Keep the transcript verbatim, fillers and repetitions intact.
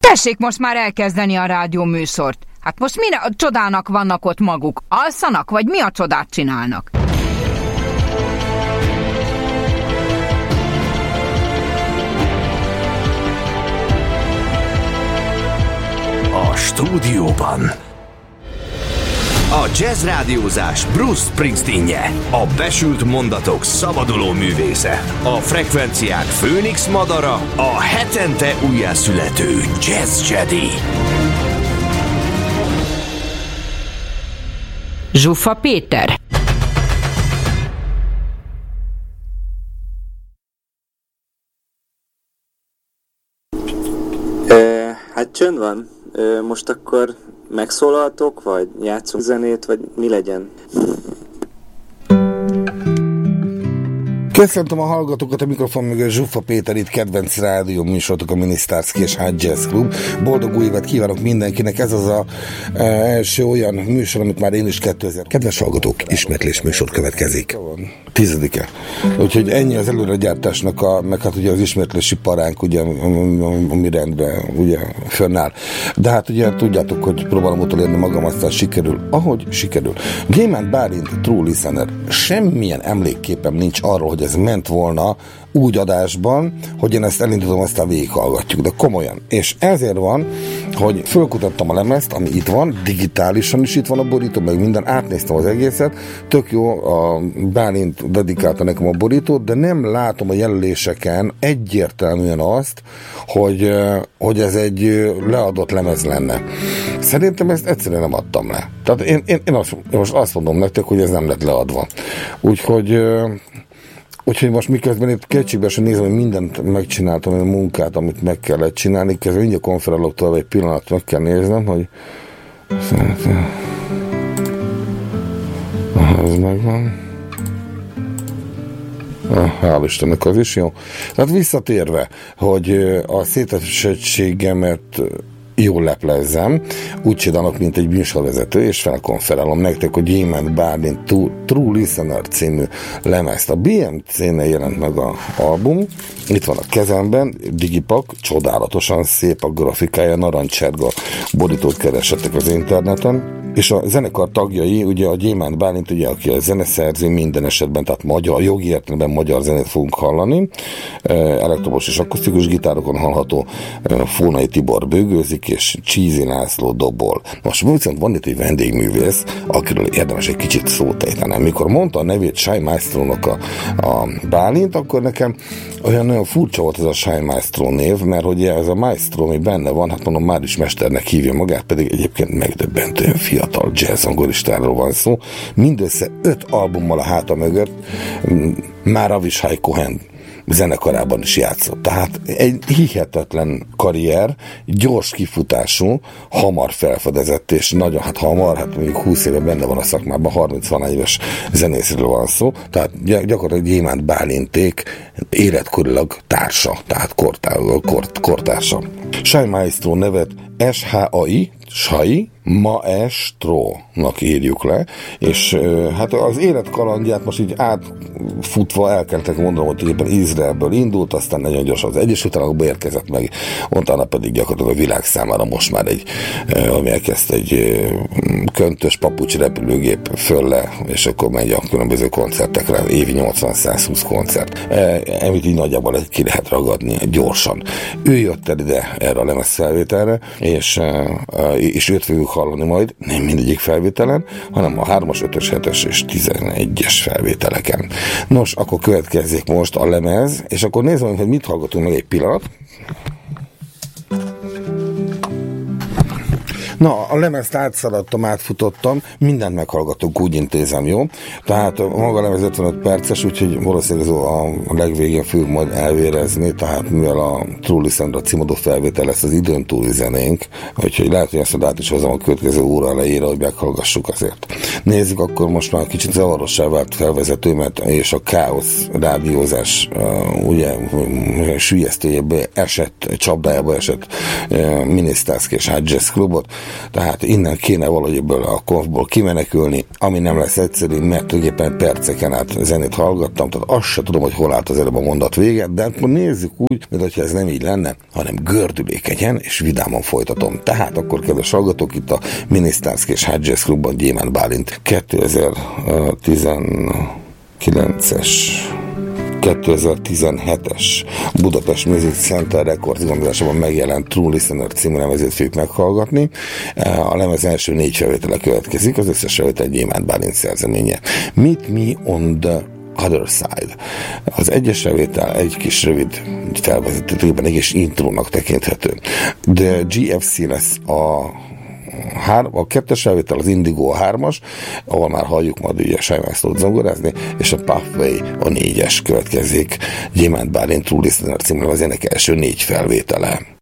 Tessék most már elkezdeni a rádió műsort. Hát most mi a csodának vannak ott maguk? Alszanak, vagy mi a csodát csinálnak? A stúdióban a jazz rádiózás Bruce Springsteen-je, a besült mondatok szabaduló művésze, a frekvenciák főnix madara, a hetente újjászülető Jazz Jedi. Zsuffa Péter. E, hát csönd van. E, most akkor megszólaltok, vagy játszunk zenét, vagy mi legyen? Köszöntöm a hallgatókat, a mikrofon mögött Zsuffa Péter, itt kedvenc rádió műsorotok, a Minisztárszki és High Jazz Club. Boldog új évet kívánok mindenkinek, ez az a e, első olyan műsor, amit már én is kétezer. Kedves hallgatók, ismétlés műsor következik. Tizedike. Úgyhogy ennyi az előregyártásnak, a, meg hát ugye az ismétlési paránk, ugye, ami rendben ugye fönnáll. De hát ugye tudjátok, hogy próbálom utolérni magam, aztán sikerül, ahogy sikerül. Gyémánt Bálint, True Listener, semmilyen emlékképem nincs arról, hogy ez ment volna úgy adásban, hogy én ezt elindítom, aztán végighallgatjuk, de komolyan. És ezért van, hogy fölkutattam a lemezt, ami itt van, digitálisan is itt van a borító, meg minden, átnéztem az egészet, tök jó, a Bálint dedikálta nekem a borítót, de nem látom a jelöléseken egyértelműen azt, hogy, hogy ez egy leadott lemez lenne. Szerintem ezt egyszerűen nem adtam le. Tehát én, én, én azt, most azt mondom nektek, hogy ez nem lett leadva. Úgyhogy Úgyhogy most miközben itt kétségbeesen nézem, hogy mindent megcsináltam, a munkát, amit meg kellett csinálni, közben mindjárt konferálok tovább, egy pillanat meg kell néznem, hogy ez megvan. Hál' Istennek, az is jó. Tehát visszatérve, hogy a szétesettségemet jól leplezzem, úgy csinálok, mint egy műsorvezető, és felkonferálom nektek, hogy Gyémánt Bálint True Listener című lemezt. A bé em cé-nél jelent meg a album, itt van a kezemben, digipak, csodálatosan szép a grafikája, narancsárga borítót keresettek az interneten, és a zenekar tagjai, ugye a Gyémánt Bálint, ugye, aki a zeneszerző minden esetben, tehát magyar, jogi értelemben magyar zenét fogunk hallani, elektromos és akusztikus gitárokon hallható, Fónai Tibor bőgőzik, és Csízi László dobol. Most viszont van itt egy vendégművész, akiről érdemes egy kicsit szót ejtenem. Mikor mondta a nevét Shai Maestrónak a, a Bálint, akkor nekem olyan nagyon furcsa volt ez a Shai Maestro név, mert hogy ez a Maestro, ami benne van, hát mondom, már is mesternek hívja magát, pedig egyébként megdöbbentően fiatal jazz zongoristáról van szó. Mindössze öt albummal a háta mögött már Avishai Cohen zenekarában is játszott. Tehát egy hihetetlen karrier, gyors kifutású, hamar felfedezett, és nagyon, hát hamar, hát mondjuk húsz éve benne van a szakmában, harminc éves zenészről van szó, tehát gyakorlatilag Gyémánt Bálinték életkorilag társa, tehát kortár, kort, kortársa. Shai Maestro nevet es há á i, Shai Maestro-nak írjuk le, és hát az életkalandját most így átfutva el kellett mondanom, hogy éppen Izraelből indult, aztán nagyon gyorsan az Egyesült Államokba érkezett meg, utána pedig gyakorlatilag a világ számára most már egy, ami elkezd egy köntös papucs repülőgép föl le, és akkor megy a különböző koncertekre, évi nyolcvan-százhúsz koncert. Amit így nagyjából ki lehet ragadni gyorsan. Ő jött el ide erre a lemezfelvételre, és, és őt fogjuk hallani majd, nem mindegyik felvételen, hanem a hármas, ötös, hetes és tizenegyes felvételeken. Nos, akkor következzék most a lemez, és akkor nézzük, hogy mit hallgatunk meg egy pillanat. Na, a lemezt átszaladtam, átfutottam, mindent meghallgatunk, úgy intézem, jó? Tehát maga a lemez ötvenöt perces, úgyhogy valószínűleg a legvégén fogjuk majd elvérezni, tehát mivel a True Listener címadó felvétel lesz az időn túli zenénk, úgyhogy lehet, hogy ezt át is hozom a következő óra elejére, hogy meghallgassuk azért. Nézzük akkor most már kicsit zavarossá vált felvezetőmet, és a káosz rádiózás uh, ugye süllyesztőjébe esett, csapdájába esett uh, Minisztárszki és High Jazz Clubot. tehát innen kéne valahogy ebből a konfból kimenekülni, ami nem lesz egyszerű, mert tulajdonképpen perceken át zenét hallgattam, tehát azt se tudom, hogy hol állt az előbb a mondat vége, de akkor nézzük úgy, mintha ez nem így lenne, hanem gördülékenyen és vidáman folytatom. Tehát akkor, kedves hallgatók, itt a Minisztánszki és Hot Jazz Klubban Gyémánt Bálint kétezer-tizenkilences kétezer-tizenhetes Budapest Music Center Records gondozásában megjelent True Listener című lemezét fogjuk meghallgatni. A lemez első négy felvétele következik, az összes felvétel Gyémánt Bálint szerzeménye. Meet Me on the Other Side. Az egyes felvétel egy kis rövid felvezetőben egész intrónak tekinthető. De gé ef cé lesz a a kettes felvétel, az Indigo a hármas, ahol már halljuk majd ugye a Sajmászlót zongorázni, és a Pathway a négyes következik. Gyémánt Bálint True Listener című az ennek első négy felvétele.